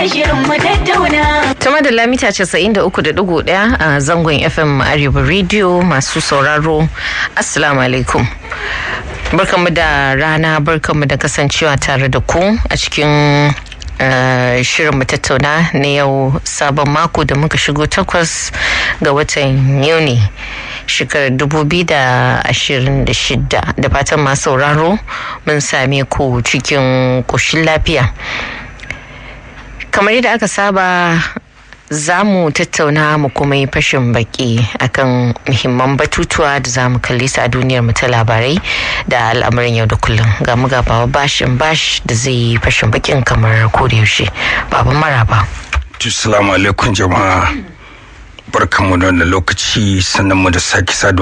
shirin mu tattauna. Tuma da lamita 93.1 a zangon FM Arewa Radio masu sauraro. Assalamu alaikum. Barkanmu da rana, barkanmu da kasancewa tare da ku a cikin shirin mu tattauna na yau sabon mako da muka shigo 8 ga watan Yuni shekarar 2026 da fatan masu sauraro mun same ku cikin koshin lafiya. Kamar yadda aka saba za mu tattauna mu kuma yi fashin baki akan muhimman batutuwa da za mu kalli su a duniyar mu ta labarai da al'amuran yau da kullum. Ga mu ga Baba Bashin Bash da zai yi fashin bakin kamar kodayaushe. Baba maraba. Assalamu alaikum jama'a. Barkanmu da wannan lokaci, sannan mu da sake saduwa